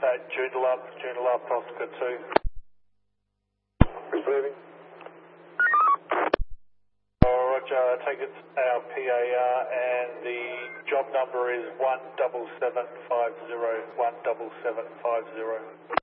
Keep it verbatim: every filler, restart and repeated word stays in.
Contact Joondalup, Joondalup, Oscar two. Receiving. Oh, Roger, take it to our P A R and the job number is one seven seven five zero, one seven seven five zero.